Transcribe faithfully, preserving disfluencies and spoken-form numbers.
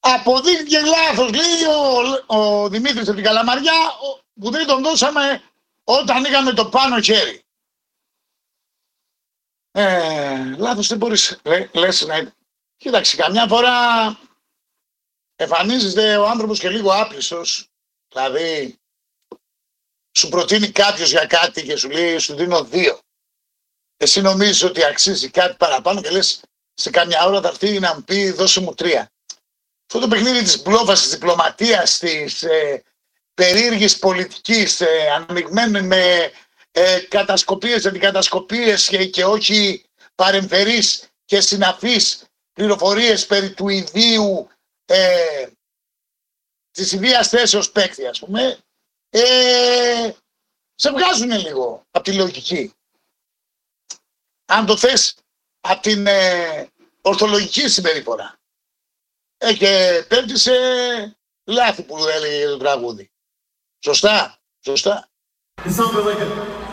αποδείχθηκε λάθος, λέει ο, ο Δημήτρης από την Καλαμαριά, που δεν τον δώσαμε όταν είχαμε το πάνω χέρι. Ε, λάθος δεν μπορείς, λέ, λες να... Κοίταξε, καμιά φορά εμφανίζεται ο άνθρωπος και λίγο άπλιστος. Δηλαδή, σου προτείνει κάποιος για κάτι και σου λέει, σου δίνω δύο. Εσύ νομίζεις ότι αξίζει κάτι παραπάνω και λες, σε καμιά ώρα θα έρθει να μου πει, δώσε μου τρία. Αυτό το παιχνίδι της μπλόφας, της διπλωματίας, της ε, περίεργης πολιτικής, ε, αναμειγμένων με ε, κατασκοπίες, αντικατασκοπίες και, και όχι παρεμφερείς και συναφείς πληροφορίες περί του ιδίου ε, της ιδίας θέσεως παίκτη, ας πούμε, ε, σε βγάζουν λίγο από τη λογική. Αν το θες από την ε, ορθολογική συμπεριφορά. Ε, και πέφτει σε λάθη που έλεγε το τραγούδι. Σωστά, σωστά.